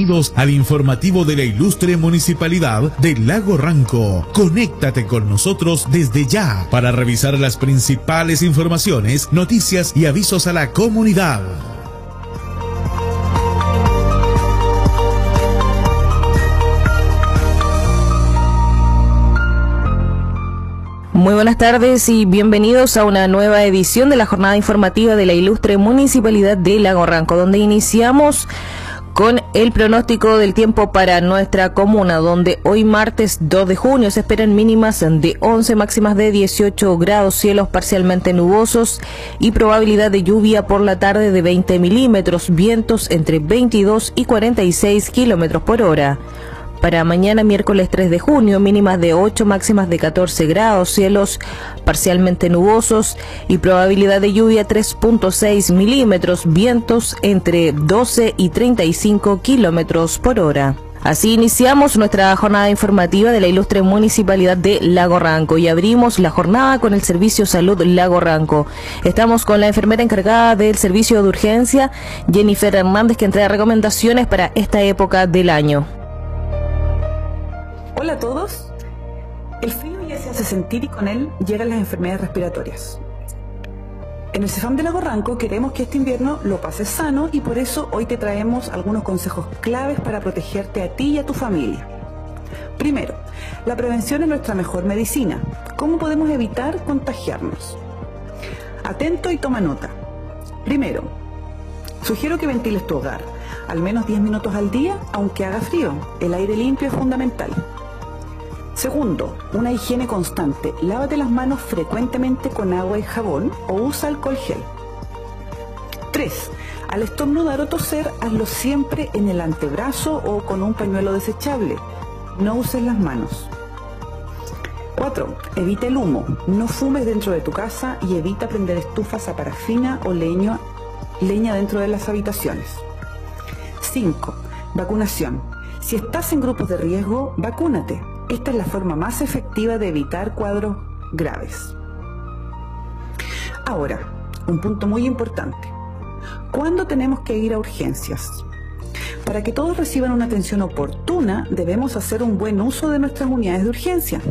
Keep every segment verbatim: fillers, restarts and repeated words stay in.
Bienvenidos al informativo de la ilustre Municipalidad de Lago Ranco. Conéctate con nosotros desde ya para revisar las principales informaciones, noticias y avisos a la comunidad. Muy buenas tardes y bienvenidos a una nueva edición de la jornada informativa de la ilustre Municipalidad de Lago Ranco, donde iniciamos con el pronóstico del tiempo para nuestra comuna, donde hoy martes dos de junio se esperan mínimas de once, máximas de dieciocho grados, cielos parcialmente nubosos y probabilidad de lluvia por la tarde de veinte milímetros, vientos entre veintidós y cuarenta y seis kilómetros por hora. Para mañana miércoles tres de junio, mínimas de ocho, máximas de catorce grados, cielos parcialmente nubosos y probabilidad de lluvia tres punto seis milímetros, vientos entre doce y treinta y cinco kilómetros por hora. Así iniciamos nuestra jornada informativa de la ilustre Municipalidad de Lago Ranco y abrimos la jornada con el Servicio Salud Lago Ranco. Estamos con la enfermera encargada del servicio de urgencia, Jennifer Hernández, que entrega recomendaciones para esta época del año. Hola a todos. El frío ya se hace sentir y con él llegan las enfermedades respiratorias. En el CEFAM de Lago Ranco queremos que este invierno lo pases sano y por eso hoy te traemos algunos consejos claves para protegerte a ti y a tu familia. Primero, la prevención es nuestra mejor medicina. ¿Cómo podemos evitar contagiarnos? Atento y toma nota. Primero, sugiero que ventiles tu hogar, al menos diez minutos al día, aunque haga frío. El aire limpio es fundamental. Segundo, una higiene constante. Lávate las manos frecuentemente con agua y jabón o usa alcohol gel. Tres, al estornudar o toser, hazlo siempre en el antebrazo o con un pañuelo desechable. No uses las manos. Cuatro, evita el humo. No fumes dentro de tu casa y evita prender estufas a parafina o leño, leña dentro de las habitaciones. Cinco, vacunación. Si estás en grupos de riesgo, vacúnate. Esta es la forma más efectiva de evitar cuadros graves. Ahora, un punto muy importante. ¿Cuándo tenemos que ir a urgencias? Para que todos reciban una atención oportuna, debemos hacer un buen uso de nuestras unidades de urgencia.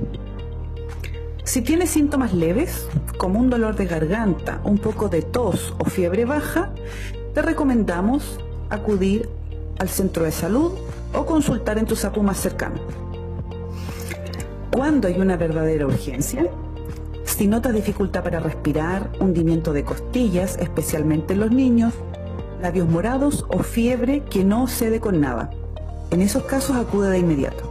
Si tienes síntomas leves, como un dolor de garganta, un poco de tos o fiebre baja, te recomendamos acudir al centro de salud o consultar en tu SAPU más cercano. ¿Cuándo hay una verdadera urgencia? Si notas dificultad para respirar, hundimiento de costillas, especialmente en los niños, labios morados o fiebre que no cede con nada. En esos casos acude de inmediato.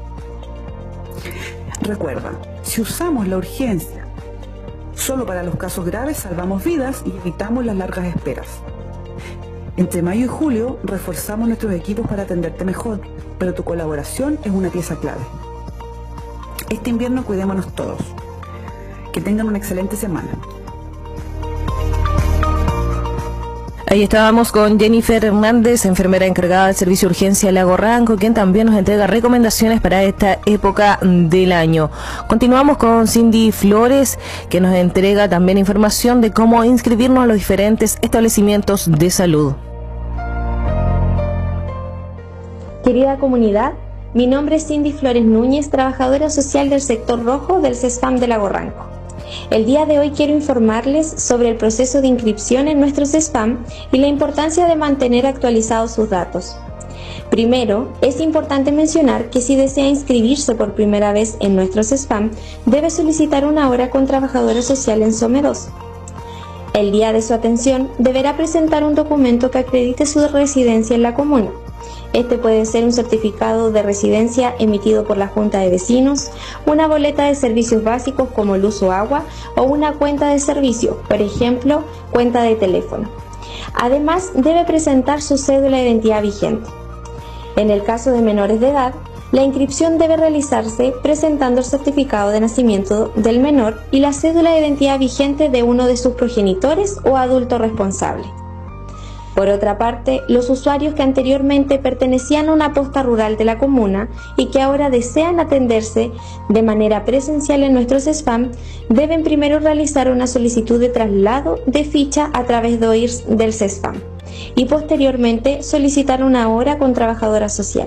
Recuerda, si usamos la urgencia solo para los casos graves, salvamos vidas y evitamos las largas esperas. Entre mayo y julio reforzamos nuestros equipos para atenderte mejor, pero tu colaboración es una pieza clave. Este invierno cuidémonos todos. Que tengan una excelente semana. Ahí estábamos con Jennifer Hernández, enfermera encargada del servicio de urgencia Lago Ranco, quien también nos entrega recomendaciones para esta época del año. Continuamos con Cindy Flores, que nos entrega también información de cómo inscribirnos a los diferentes establecimientos de salud. Querida comunidad, mi nombre es Cindy Flores Núñez, trabajadora social del sector rojo del CESFAM de Lago Ranco. El día de hoy quiero informarles sobre el proceso de inscripción en nuestro CESFAM y la importancia de mantener actualizados sus datos. Primero, es importante mencionar que si desea inscribirse por primera vez en nuestro CESFAM, debe solicitar una hora con trabajadora social en SOME dos. El día de su atención, deberá presentar un documento que acredite su residencia en la comuna. Este puede ser un certificado de residencia emitido por la Junta de Vecinos, una boleta de servicios básicos como luz o agua o una cuenta de servicio, por ejemplo, cuenta de teléfono. Además, debe presentar su cédula de identidad vigente. En el caso de menores de edad, la inscripción debe realizarse presentando el certificado de nacimiento del menor y la cédula de identidad vigente de uno de sus progenitores o adulto responsable. Por otra parte, los usuarios que anteriormente pertenecían a una posta rural de la comuna y que ahora desean atenderse de manera presencial en nuestro CESFAM, deben primero realizar una solicitud de traslado de ficha a través de O I R S del CESFAM y posteriormente solicitar una hora con trabajadora social.